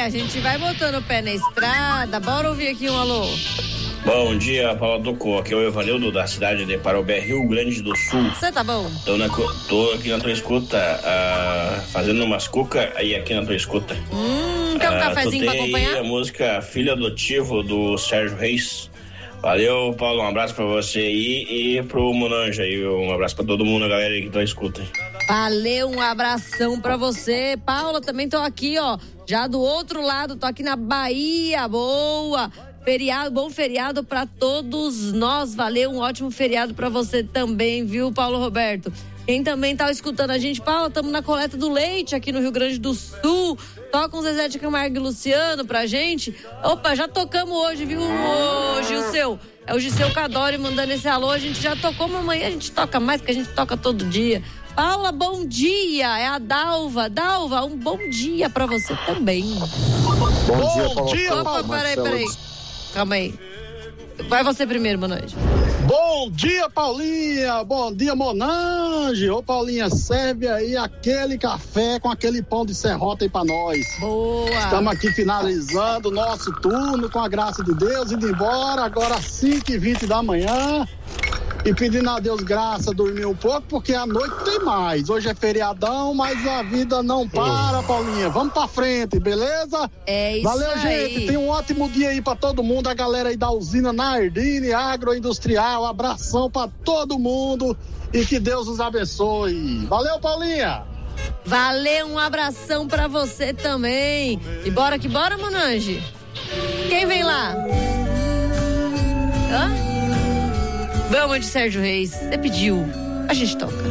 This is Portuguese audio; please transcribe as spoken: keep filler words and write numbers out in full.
a gente vai botando o pé na estrada. Bora ouvir aqui um alô. Bom dia, Paula do Co. Aqui é o Evanildo da cidade de Parobé, Rio Grande do Sul. Você tá bom? Tô, na, tô aqui na tua escuta, uh, fazendo umas cuca aí aqui na tua escuta. Hum, quer um uh, cafezinho pra acompanhar? A música Filho Adotivo do Sérgio Reis. Valeu, Paulo, um abraço pra você aí e pro Monanja aí, um abraço pra todo mundo, a galera aí que tá escuta. Valeu, um abração pra você. Paula, também tô aqui, ó, já do outro lado, tô aqui na Bahia, boa. Feriado, bom feriado pra todos nós, valeu, um ótimo feriado pra você também, viu, Paulo Roberto? Quem também tá escutando a gente, Paula, estamos na coleta do leite aqui no Rio Grande do Sul. Toca um Zezé de Camargo e Luciano pra gente. Opa, já tocamos hoje, viu, ô, Gilceu? É o Gilceu Cadori mandando esse alô. A gente já tocou, mas amanhã a gente toca mais, porque a gente toca todo dia. Paula, bom dia. É a Dalva. Dalva, um bom dia pra você também. Bom, bom dia, Paula. Dia, Opa, peraí, peraí. Calma aí. Vai você primeiro, Monange. Bom dia, Paulinha. Bom dia, Monange. Ô, Paulinha, serve aí aquele café com aquele pão de serrota aí pra nós. Boa. Estamos aqui finalizando o nosso turno com a graça de Deus, indo embora agora às cinco e vinte da manhã. E pedindo a Deus graça, dormir um pouco, porque a noite tem mais. Hoje é feriadão, mas a vida não para, Paulinha. Vamos pra frente, beleza? É isso. Valeu, aí. gente. Tem um ótimo dia aí pra todo mundo. A galera aí da usina Nardini, agroindustrial. Abração pra todo mundo e que Deus nos abençoe. Valeu, Paulinha. Valeu, um abração pra você também. E bora que bora, Monange. Quem vem lá? Hã? Vamos de Sérgio Reis. Você pediu. A gente toca.